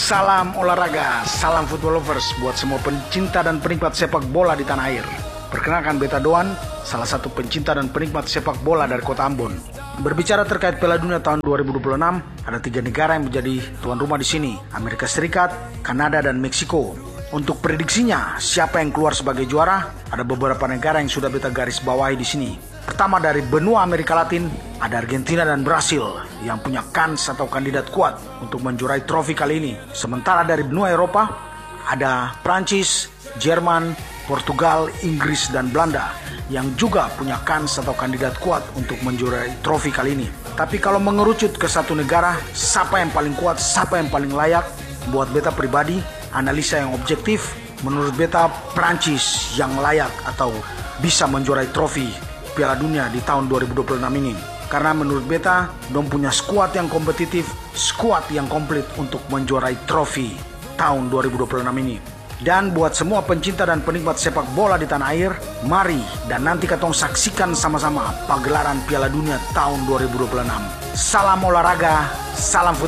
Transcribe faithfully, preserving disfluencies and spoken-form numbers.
Salam olahraga, salam football lovers buat semua pencinta dan penikmat sepak bola di tanah air. Perkenalkan Beta Doan, salah satu pencinta dan penikmat sepak bola dari kota Ambon. Berbicara terkait Piala Dunia tahun dua ribu dua puluh enam, ada tiga negara yang menjadi tuan rumah di sini, Amerika Serikat, Kanada, dan Meksiko. Untuk prediksinya, siapa yang keluar sebagai juara? Ada beberapa negara yang sudah Beta garis bawahi di sini. Pertama, dari benua Amerika Latin, ada Argentina dan Brasil yang punya kans atau kandidat kuat untuk menjuarai trofi kali ini. Sementara dari benua Eropa, ada Prancis, Jerman, Portugal, Inggris, dan Belanda yang juga punya kans atau kandidat kuat untuk menjuarai trofi kali ini. Tapi kalau mengerucut ke satu negara, siapa yang paling kuat, siapa yang paling layak? Buat Beta pribadi, analisa yang objektif, menurut Beta Prancis yang layak atau bisa menjuarai trofi Piala Dunia di tahun dua ribu dua puluh enam ini. Karena menurut Beta, dong punya skuad yang kompetitif, skuad yang komplit untuk menjuarai trofi tahun dua ribu dua puluh enam ini. Dan buat semua pencinta dan penikmat sepak bola di tanah air, mari dan nanti katong saksikan sama-sama pagelaran Piala Dunia tahun dua ribu dua puluh enam. Salam olahraga, salam football.